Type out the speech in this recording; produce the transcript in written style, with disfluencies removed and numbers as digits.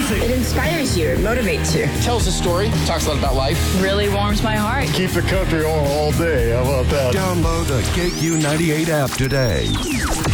music. It inspires you. It motivates you. Tells a story. Talks a lot about life. Really warms my heart. Keep the country on all day. How about that? Download the KQ98 app today.